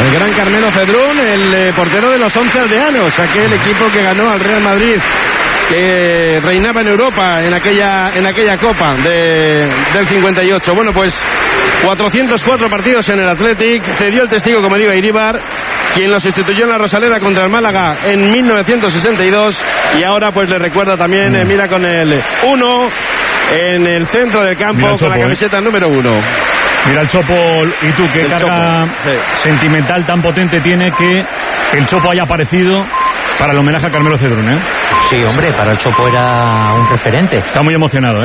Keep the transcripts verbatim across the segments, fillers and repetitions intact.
El gran Carmelo Cedrún, el eh, portero de los once aldeanos, aquel equipo que ganó al Real Madrid, que reinaba en Europa en aquella, en aquella Copa de, del cincuenta y ocho. Bueno, pues cuatrocientos cuatro partidos en el Athletic, cedió el testigo, como digo, a Iríbar, quien lo sustituyó en la Rosaleda contra el Málaga en mil novecientos sesenta y dos, y ahora pues le recuerda también, eh, mira, con el uno en el centro del campo, Chopo, con la camiseta eh. número uno. Mira el Chopo, y tú, qué el carga Chopo, sí. sentimental tan potente tiene que el Chopo haya aparecido para el homenaje a Carmelo Cedrún, ¿eh? Sí, hombre, para el Chopo era un referente. Está muy emocionado, ¿eh?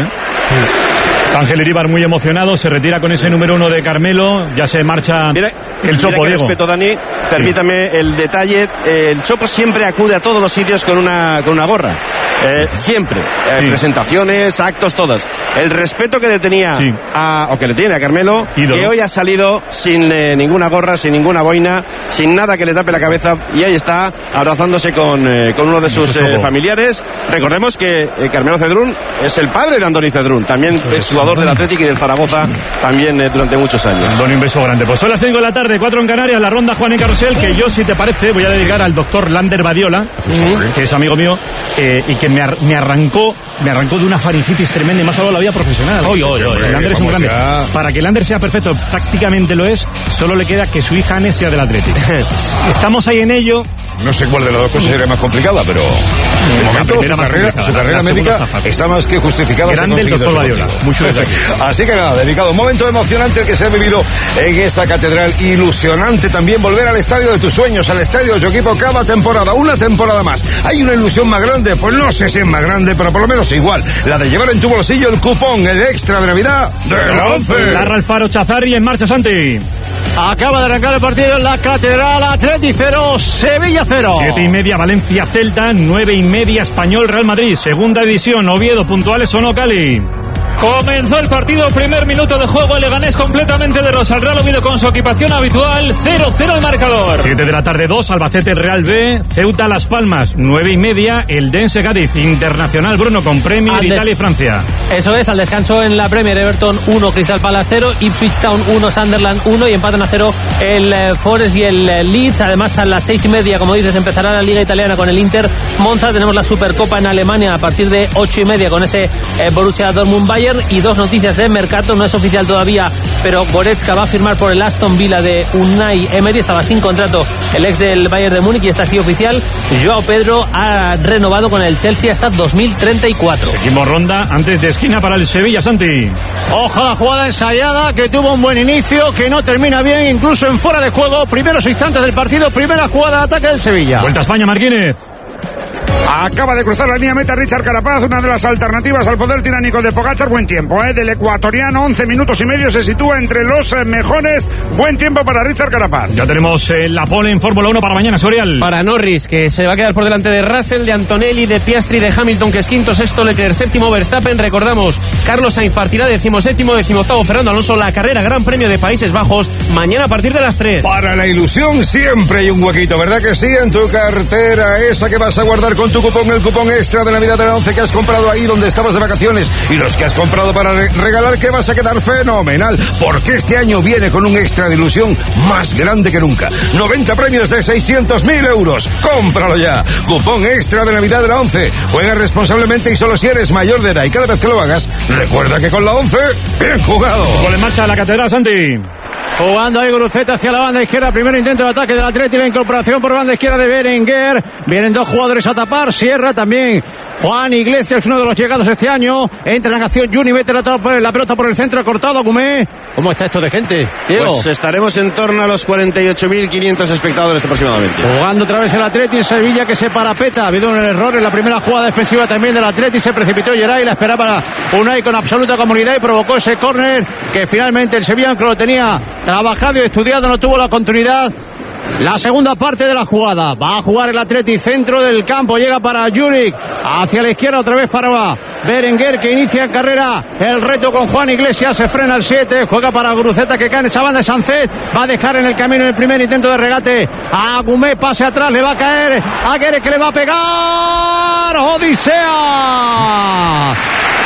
Sí. Ángel Iríbar muy emocionado, se retira con ese número uno de Carmelo, ya se marcha mira, el Chopo, mira Diego. Respeto, Dani, permítame sí. el detalle, eh, el Chopo siempre acude a todos los sitios con una, con una gorra. Eh, siempre, eh, sí. presentaciones, actos, todas. El respeto que le tenía sí. a, o que le tiene a Carmelo, Ídolo. Que hoy ha salido sin eh, ninguna gorra, sin ninguna boina, sin nada que le tape la cabeza, y ahí está abrazándose con, eh, con uno de sus eh, familiares. Recordemos que eh, Carmelo Cedrún es el padre de Andoni Cedrún, también es jugador del Athletic y del Zaragoza, también eh, durante muchos años. Andoni, un beso grande. Pues son las cinco de la tarde, cuatro en Canarias, la ronda Juan y Carrusel, que yo, si te parece, voy a dedicar al doctor Lander Badiola, uh-huh. que es amigo mío, eh, y que me, ar- me arrancó me arrancó de una faringitis tremenda, y más algo la vida profesional. Oy, oy, oy, Lander es un grande. Ya. Para que Lander sea perfecto, prácticamente lo es, solo le queda que su hija Anne sea del Atlético. Estamos ahí en ello. No sé cuál de las dos cosas sería más complicada, pero de momento su carrera, su carrera médica está más que justificada. Grande el doctor Badiola. Mucho desde aquí. Así que nada, dedicado. Un momento emocionante el que se ha vivido en esa catedral. Ilusionante también volver al estadio de tus sueños, al estadio de tu equipo cada temporada. Una temporada más. ¿Hay una ilusión más grande? Pues no sé si es más grande, pero por lo menos igual. La de llevar en tu bolsillo el cupón, el extra de Navidad de la once. Larra Alfaro Chazarri en marcha, Santi. Acaba de arrancar el partido en la catedral. Atleti cero, Sevilla cero. Siete y media Valencia Celta, nueve y media Español Real Madrid. Segunda división, Oviedo, puntuales o no, Cali. Comenzó el partido, primer minuto de juego, el Leganés completamente de Rosa, el Real Oviedo con su equipación habitual, cero cero el marcador. Siete de la tarde, dos, Albacete Real B, Ceuta Las Palmas, nueve y media, el Dense Cádiz, Internacional Bruno con Premier, des- Italia y Francia. Eso es, al descanso en la Premier, Everton uno, Crystal Palace cero, Ipswich Town uno, Sunderland uno, y empatan a cero el eh, Forest y el eh, Leeds. Además, a las seis y media, como dices, empezará la Liga Italiana con el Inter Monza. Tenemos la Supercopa en Alemania a partir de ocho y media con ese eh, Borussia Dortmund Bayern. Y dos noticias de mercado, no es oficial todavía, pero Goretzka va a firmar por el Aston Villa de Unai Emery. Estaba sin contrato el ex del Bayern de Múnich, y está así oficial. Joao Pedro ha renovado con el Chelsea hasta dos mil treinta y cuatro. Seguimos ronda antes de esquina para el Sevilla, Santi. Ojalá jugada ensayada, que tuvo un buen inicio, que no termina bien, incluso en fuera de juego. Primeros instantes del partido, primera jugada de ataque del Sevilla. Vuelta a España, Marquínez. Acaba de cruzar la línea meta Richard Carapaz, una de las alternativas al poder tiránico de Pogačar. Buen tiempo, ¿eh? Del ecuatoriano, once minutos y medio, se sitúa entre los eh, mejores. Buen tiempo para Richard Carapaz. Ya tenemos eh, la pole en Fórmula uno para mañana, Sorial. Para Norris, que se va a quedar por delante de Russell, de Antonelli, de Piastri, de Hamilton, que es quinto, sexto Leclerc, séptimo Verstappen. Recordamos, Carlos Sainz partirá decimoséptimo, decimoctavo Fernando Alonso. La carrera Gran Premio de Países Bajos, mañana a partir de las tres. Para la ilusión siempre hay un huequito, ¿verdad que sí? En tu cartera, esa que vas a guardar con tu cupón, el cupón extra de Navidad de la once que has comprado ahí donde estabas de vacaciones, y los que has comprado para re- regalar, que vas a quedar fenomenal, porque este año viene con un extra de ilusión más grande que nunca. noventa premios de seiscientos mil euros. Cómpralo ya. Cupón extra de Navidad de la once. Juega responsablemente y solo si eres mayor de edad, y cada vez que lo hagas, recuerda que con la once, bien jugado. Gol en marcha a la catedral, Santi. Jugando ahí Guruceta hacia la banda izquierda. Primer intento de ataque del Atleti. La incorporación por banda izquierda de Berenguer. Vienen dos jugadores a tapar. Sierra también. Juan Iglesias, uno de los llegados este año. Entra en acción Juni. Mete la, la pelota por el centro. Cortado Agumé. ¿Cómo está esto de gente, Diego? Pues estaremos en torno a los cuarenta y ocho mil quinientos espectadores aproximadamente. Jugando otra vez el Atleti. Sevilla que se parapeta. Ha habido un error en la primera jugada defensiva también del Atleti. Se precipitó Geray. La esperaba Unai con absoluta comunidad y provocó ese córner que finalmente el Sevilla, que lo tenía trabajado y estudiado, no tuvo la continuidad. La segunda parte de la jugada. Va a jugar el Atleti, centro del campo. Llega para Juric. Hacia la izquierda otra vez para Berenguer, que inicia en carrera el reto con Juan Iglesias. Se frena el siete. Juega para Guruceta, que cae en esa banda de Sancet. Va a dejar en el camino el primer intento de regate a Agumé. Pase atrás. Le va a caer a Guerre, que le va a pegar. Odisea.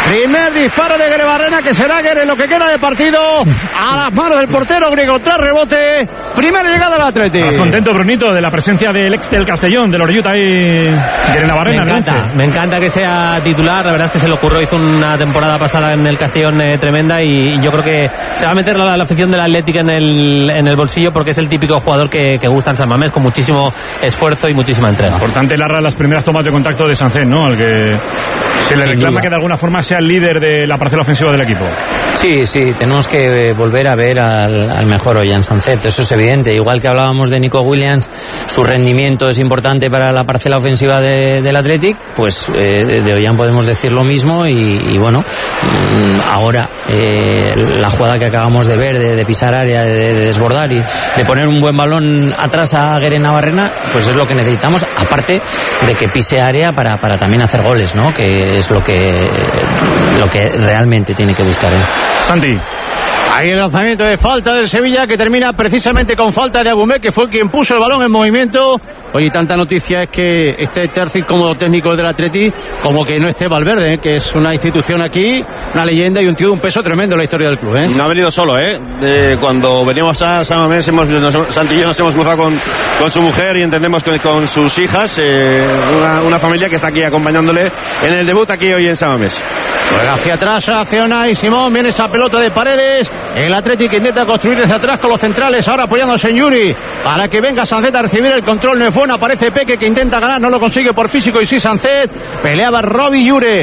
Primer disparo de Grebarrena, que será que en lo que queda de partido a las manos del portero griego tras rebote. Primera llegada del Atlético. ¿Estás contento, Brunito, de la presencia del ex del Castellón, del Orelluta ahí, Grebarrena? Me encanta, me encanta que sea titular. La verdad es que se le ocurrió, hizo una temporada pasada en el Castellón eh, tremenda y, y yo creo que se va a meter la, la afición del Atlético en el, en el bolsillo porque es el típico jugador que, que gusta en San Mamés, con muchísimo esfuerzo y muchísima entrega. Importante, Larra, las primeras tomas de contacto de Sánchez, ¿no? Al que se le reclama que de alguna forma sea el líder de la parcela ofensiva del equipo. Sí, sí, tenemos que volver a ver al, al mejor Ollán Sánchez, eso es evidente. Igual que hablábamos de Nico Williams, su rendimiento es importante para la parcela ofensiva de, del Athletic, pues eh, de Ollán podemos decir lo mismo y, y bueno, ahora eh, la jugada que acabamos de ver, de, de pisar área, de, de desbordar y de poner un buen balón atrás a Grebarrena, pues es lo que necesitamos, aparte de que pise área para, para también hacer goles, ¿no? Que es lo que, lo que realmente tiene que buscar él. Santi. Ahí el lanzamiento de falta del Sevilla, que termina precisamente con falta de Agumé, que fue quien puso el balón en movimiento. Oye, tanta noticia es que esté Terzic como técnico del Atleti, como que no esté Valverde, ¿eh? Que es una institución aquí, una leyenda y un tío de un peso tremendo en la historia del club, ¿eh? No ha venido solo, ¿eh? Eh, cuando venimos a San Mamés, hemos, nos, Santi y yo nos hemos cruzado con, con su mujer y entendemos que con sus hijas, eh, una, una familia que está aquí acompañándole en el debut aquí hoy en San Mamés. Juega hacia atrás, hacia Unai Simón, viene esa pelota de Paredes, el Atlético intenta construir desde atrás con los centrales, ahora apoyándose en Yuri, para que venga Sánchez a recibir el control, no es bueno, aparece Peque que intenta ganar, no lo consigue por físico y sí Sánchez, peleaba Robbie Yure.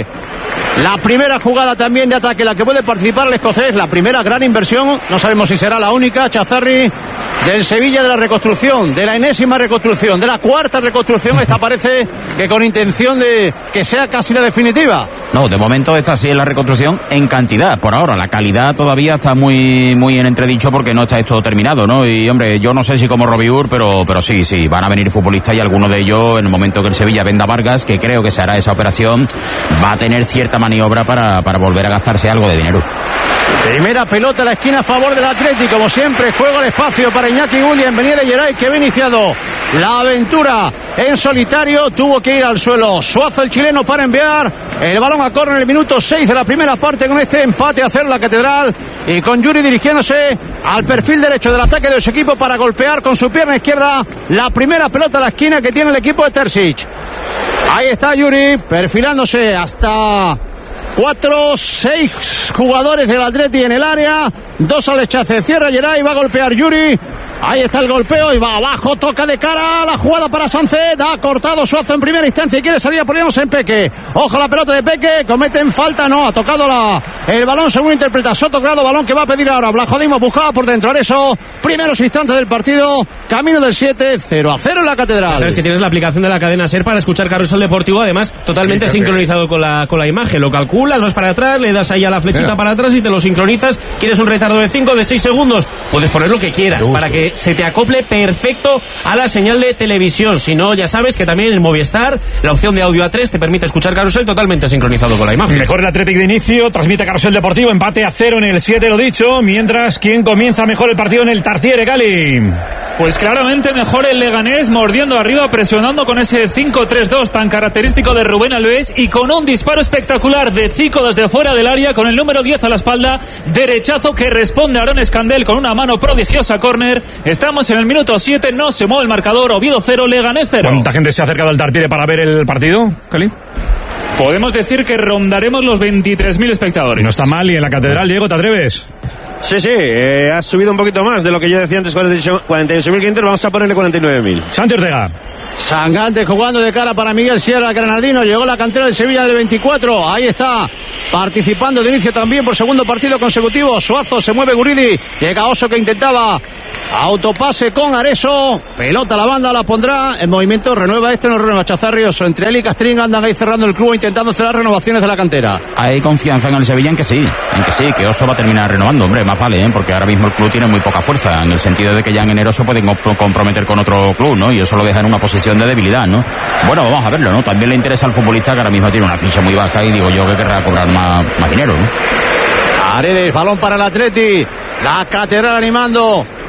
La primera jugada también de ataque, la que puede participar el escocés, la primera gran inversión, no sabemos si será la única, Chazarri, del Sevilla, de la reconstrucción, de la enésima reconstrucción, de la cuarta reconstrucción, esta parece que con intención de que sea casi la definitiva. No, de momento esta sí es la reconstrucción en cantidad, por ahora, la calidad todavía está muy muy en entredicho porque no está esto terminado, ¿no? Y hombre, yo no sé si como Robiur, pero pero sí, sí, van a venir futbolistas y algunos de ellos en el momento que el Sevilla venda a Vargas, que creo que se hará esa operación, va a tener cierta maniobra para, para volver a gastarse algo de dinero. Primera pelota a la esquina a favor del Atlético, como siempre, juego al espacio para Iñaki Williams, venía de Geray, que había iniciado la aventura en solitario, tuvo que ir al suelo Suazo, el chileno, para enviar el balón a córner en el minuto seis de la primera parte, con este empate a cero la Catedral, y con Yuri dirigiéndose al perfil derecho del ataque de su equipo para golpear con su pierna izquierda la primera pelota a la esquina que tiene el equipo de Terzic. Ahí está Yuri, perfilándose hasta cuatro, seis jugadores del Atleti en el área, dos al rechace, cierra Geray, va a golpear Yuri, ahí está el golpeo y va abajo, toca de cara, la jugada para Sánchez, ha cortado Suazo en primera instancia y quiere salir a ponernos en Peque, ojo la pelota de Peque, cometen falta, no, ha tocado la, el balón según interpreta Soto Grado, balón que va a pedir ahora, Blajodimos buscaba por dentro, Areso, primeros instantes del partido, camino del siete, cero a cero en la Catedral. Sabes que tienes la aplicación de la cadena SER para escuchar Carrusel Deportivo, además totalmente sí, sincronizado con la, con la imagen, lo calculas, vas para atrás, le das ahí a la flechita Mira. para atrás y te lo sincronizas, quieres un retardo de cinco, de seis segundos, puedes poner lo que quieras para que se te acople perfecto a la señal de televisión. Si no, ya sabes que también en Movistar la opción de audio A tres te permite escuchar Carrusel totalmente sincronizado con la imagen. Mejor el Atlético de inicio, transmite Carrusel Deportivo, empate a cero en el siete, lo dicho, mientras quien comienza mejor el partido en el Tartiere, Cali. Pues claramente mejor el Leganés, mordiendo arriba, presionando con ese cinco tres dos tan característico de Rubén Alves y con un disparo espectacular de Zico desde fuera del área con el número diez a la espalda, derechazo que responde a Aaron Escandel con una mano prodigiosa, córner. Estamos en el minuto siete, no se mueve el marcador, Oviedo cero, Leganés cero. ¿Cuánta gente se ha acercado al Tartiere para ver el partido, Cali? Podemos decir que rondaremos los veintitrés mil espectadores. No está mal, y en la Catedral, Diego, ¿te atreves? Sí, sí, eh, ha subido un poquito más de lo que yo decía antes, cuarenta y ocho mil quinientos, vamos a ponerle cuarenta y nueve mil. Santi Ortega. Sangante jugando de cara para Miguel Sierra, granadino, llegó la cantera del Sevilla del veinticuatro, ahí está, participando de inicio también por segundo partido consecutivo, Suazo, se mueve Guridi, llega Oso que intentaba autopase con Areso, pelota a la banda, la pondrá en movimiento, renueva este, no renueva Chazarri, Oso, entre él y Castrín andan ahí cerrando el club intentando hacer las renovaciones de la cantera. Hay confianza en el Sevilla en que sí, en que sí, que Oso va a terminar renovando, hombre, más vale, ¿eh? Porque ahora mismo el club tiene muy poca fuerza, en el sentido de que ya en enero se pueden comprometer con otro club, ¿no? Y eso lo deja en una posición de debilidad, ¿no? Bueno, vamos a verlo, ¿no? También le interesa al futbolista que ahora mismo tiene una ficha muy baja y digo yo que querrá cobrar más, más dinero, ¿no? Paredes, balón para el Atleti, la Catedral animando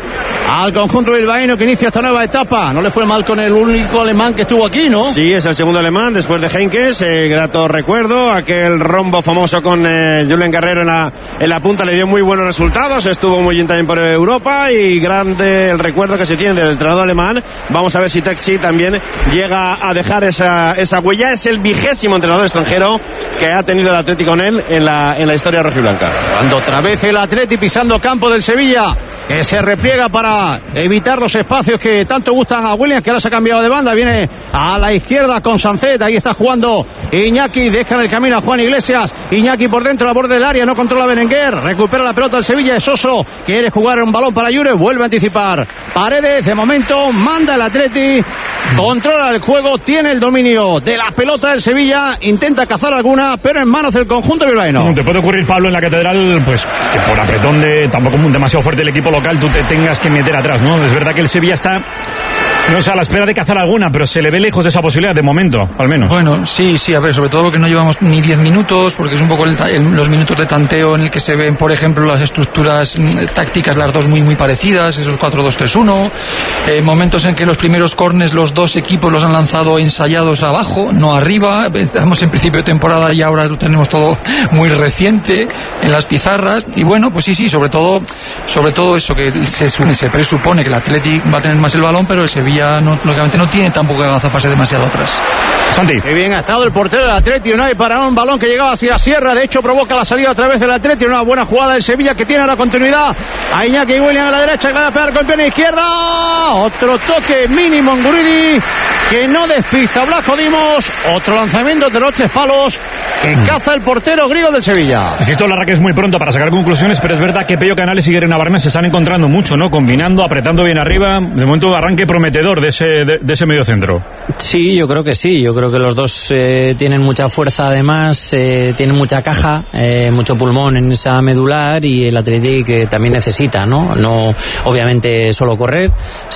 al conjunto bilbaíno que inicia esta nueva etapa. No le fue mal con el único alemán que estuvo aquí, ¿no? Sí, es el segundo alemán después de Henkes. Eh, grato recuerdo, aquel rombo famoso con eh, Julen Guerrero en la, en la punta le dio muy buenos resultados. Estuvo muy bien también por Europa y grande el recuerdo que se tiene del entrenador alemán. Vamos a ver si Texi también llega a dejar esa, esa huella. Es el vigésimo entrenador extranjero que ha tenido el Atlético en él en la, en la historia rojiblanca. Cuando otra vez el Atleti pisando campo del Sevilla, que se repliega para evitar los espacios que tanto gustan a Williams, que ahora se ha cambiado de banda, viene a la izquierda con Sancet, ahí está jugando Iñaki, deja en el camino a Juan Iglesias, Iñaki por dentro, a borde del área, no controla Berenguer, recupera la pelota el Sevilla, es Oso, quiere jugar un balón para Jure, vuelve a anticipar Paredes, de momento manda el Atleti, controla el juego, tiene el dominio de la pelota del Sevilla, intenta cazar alguna, pero en manos del conjunto bilbaíno. Te puede ocurrir, Pablo, en la Catedral, pues que por apretón de tampoco demasiado fuerte el equipo local, tú te tengas que meter atrás, ¿no? Es verdad que el Sevilla está, no sé, a la espera de cazar alguna, pero se le ve lejos de esa posibilidad, de momento, al menos. Bueno, sí, sí, a ver, sobre todo porque no llevamos ni diez minutos, porque es un poco el, el, los minutos de tanteo en el que se ven, por ejemplo, las estructuras mm, tácticas, las dos muy, muy parecidas, esos cuatro dos tres uno, eh, momentos en que los primeros corners, los dos equipos los han lanzado ensayados abajo, no arriba, estamos en principio de temporada y ahora lo tenemos todo muy reciente en las pizarras, y bueno, pues sí, sí, sobre todo, sobre todo eso, que se, se presupone que el Athletic va a tener más el balón, pero el Sevilla no, lógicamente no tiene tampoco que agazaparse demasiado atrás. Santi. Qué bien ha estado el portero del Atleti Unai para un balón que llegaba hacia la sierra, de hecho provoca la salida a través del Atleti, una buena jugada del Sevilla que tiene ahora continuidad a Iñaki y William a la derecha, que va a pegar con pierna izquierda, otro toque mínimo en Guridi que no despista Blasco Dimos, otro lanzamiento de los tres palos que caza el portero griego del Sevilla. Insisto, la raque es muy pronto para sacar conclusiones, pero es verdad que Pello Canales y Guerrero Navarrete se están encontrando mucho, ¿no? Combinando, apretando bien arriba, de momento arranque prometedor de ese, de, de ese medio centro. Sí, yo creo que sí, yo creo que los dos eh, tienen mucha fuerza, además eh, tienen mucha caja, eh, mucho pulmón en esa medular, y el Athletic eh, también necesita, ¿no? No obviamente solo correr,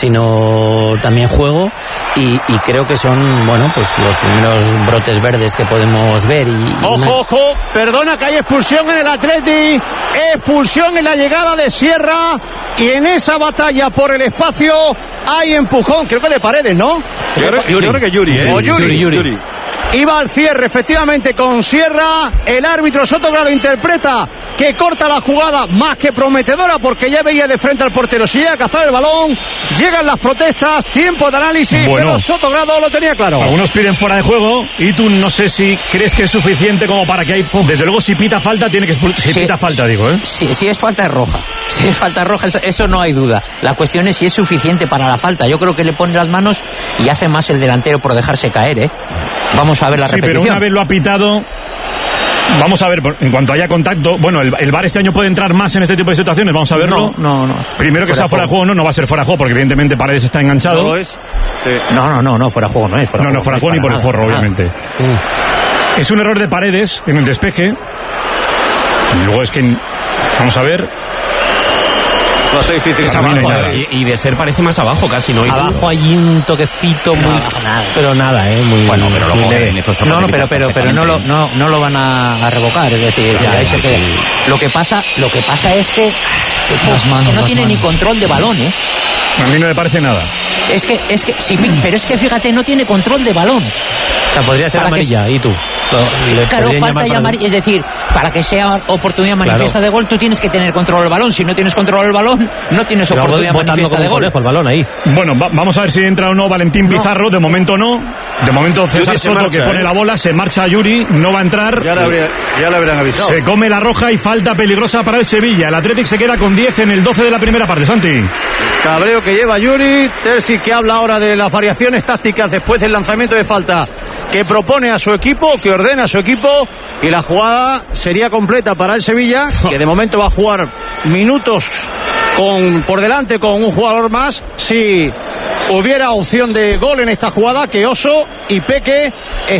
sino también juego, y, y creo que son, bueno, pues los primeros brotes verdes que podemos ver. Y, y ojo, una... ojo, perdona que hay expulsión en el Athletic, expulsión en la llegada de Sierra, y en esa batalla por el espacio hay empujón, creo que de Paredes, ¿no? Yo creo, yo creo que Yuri, ¿eh? O Yuri. Yuri, Yuri. Iba al cierre efectivamente con Sierra, el árbitro Sotogrado interpreta que corta la jugada más que prometedora porque ya veía de frente al portero, si llega a cazar el balón, llegan las protestas, tiempo de análisis, bueno, pero Sotogrado lo tenía claro. Algunos piden fuera de juego y tú no sé si crees que es suficiente como para que hay, desde luego si pita falta tiene que expulsar, si sí, pita falta digo, ¿eh? Si, si es falta es roja, si es falta roja eso, eso no hay duda, la cuestión es si es suficiente para la falta, yo creo que le pone las manos y hace más el delantero por dejarse caer, ¿eh? Vamos a ver la sí, repetición. Pero una vez lo ha pitado, vamos a ver, en cuanto haya contacto, bueno, el, el V A R este año puede entrar más en este tipo de situaciones, vamos a verlo. No, no, no. Primero que fuera sea fuera de juego, no, no va a ser fuera de juego, porque evidentemente Paredes está enganchado. No es. Sí. No, no, no, no, fuera de juego no es. Fuera no, no, fuera de juego ni por nada, el forro, nada. Obviamente. Uh. Es un error de Paredes en el despeje. Y luego es que, vamos a ver. No es difícil, es abajo, y, y de ser parece más abajo casi, ¿no? Abajo hay un toquecito muy... No, nada. Pero nada, ¿eh? Muy, bueno, pero lo muy No, no, pero, pero, pero no, lo, no, no lo van a, a revocar, es decir, ya, eso que, lo que pasa, lo que pasa es que, pues, manos, es que no tiene manos. Ni control de balón, ¿eh? A mí no me parece nada. Es que, es que, sí, pero es que fíjate, no tiene control de balón. O sea, podría ser para amarilla, que... ¿y tú? Le claro, falta ya amarilla, es decir, para que sea oportunidad manifiesta claro. de gol, tú tienes que tener control del balón. Si no tienes control del balón, no tienes pero oportunidad manifiesta de gol. El balón ahí. Bueno, va, vamos a ver si entra o no Valentín no. Pizarro. De momento no. De momento César Soto marcha, que pone ¿eh? la bola, se marcha a Yuri, no va a entrar. Ya le habría, ya le habrían avisado. Se come la roja y falta peligrosa para el Sevilla. El Athletic se queda con diez en el doce de la primera parte. Santi. Cabreo que lleva Yuri. Terzi que habla ahora de las variaciones tácticas después del lanzamiento de falta que propone a su equipo, que ordena a su equipo, y la jugada sería completa para el Sevilla, que de momento va a jugar minutos con por delante con un jugador más. Si hubiera opción de gol en esta jugada, que Oso y Peque